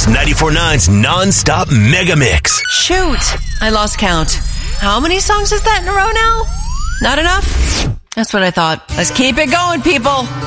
94.9's non-stop mega mix. Shoot, I lost count. How many songs is that in a row now? Not enough? That's what I thought. Let's keep it going, people.